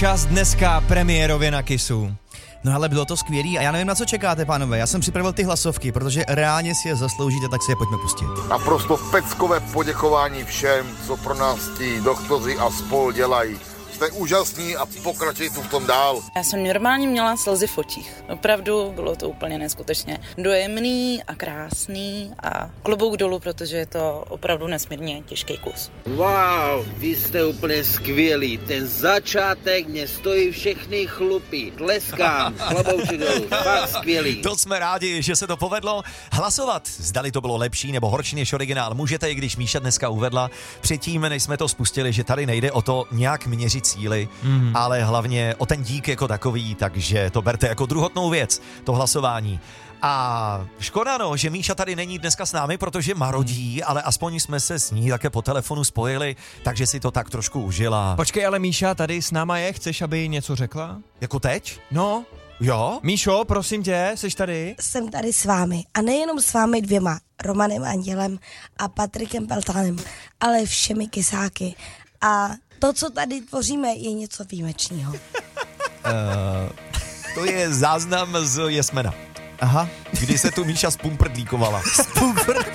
Čas dneska premiérově na Kissu. No ale bylo to skvělý a já nevím, na co čekáte, pánové. Já jsem připravil ty hlasovky, protože reálně si je zasloužíte, tak si je pojďme pustit. Naprosto peckové poděkování všem, co pro nás ti doktoři a spol dělají. Jste úžasní a pokračujte v tom dál. Já jsem normálně měla slzy v očích. Opravdu bylo to úplně neskutečně dojemný a krásný a klobouk dolů, protože je to opravdu nesmírně těžký kus. Wow, vy jste úplně skvělí. Ten začátek mě stojí všechny chlupy. Tleskám, klobouček dolů, fakt skvělý. To jsme rádi, že se to povedlo. Hlasovat, zdali to bylo lepší nebo horší než originál, můžete, i když Míša dneska uvedla předtím, než jsme to spustili, že tady nejde o to nějak měřit cíly, ale hlavně o ten dík jako takový, takže to berte jako druhotnou věc, to hlasování. A škoda, no, že Míša tady není dneska s námi, protože marodí, ale aspoň jsme se s ní také po telefonu spojili, takže si to tak trošku užila. Počkej, ale Míša tady s náma je, chceš, aby něco řekla? Jako teď? No. Jo? Míšo, prosím tě, jsi tady? Jsem tady s vámi a nejenom s vámi dvěma, Romanem Andělem a Patrikem Peltánem, ale všemi kysáky. A to, co tady tvoříme, je něco výjimečného. To je záznam z Jesmena. Aha. Kdy se tu Míša zpumprdlíkovala.